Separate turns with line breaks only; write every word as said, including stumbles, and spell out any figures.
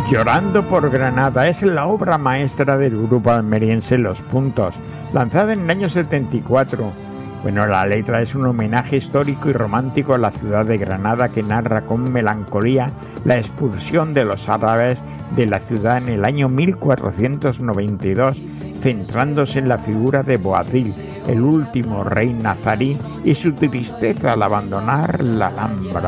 Llorando por Granada es la obra maestra del grupo almeriense Los Puntos, lanzada en el año setenta y cuatro. Bueno, la letra es un homenaje histórico y romántico a la ciudad de Granada que narra con melancolía la expulsión de los árabes de la ciudad en el año mil cuatrocientos noventa y dos, centrándose en la figura de Boabdil, el último rey nazarí, y su tristeza al abandonar la Alhambra.